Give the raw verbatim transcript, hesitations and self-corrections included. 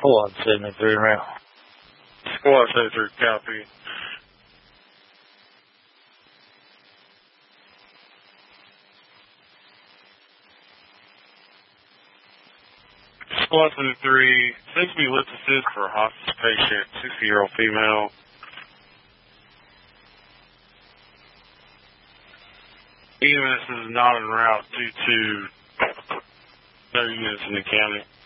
Squad seventy-three round. Squad seventy-three, copy. Squad seventy-three, seems to be lift assist for a hospice patient, sixty-year-old female. E M S is not en route due to no units in the county.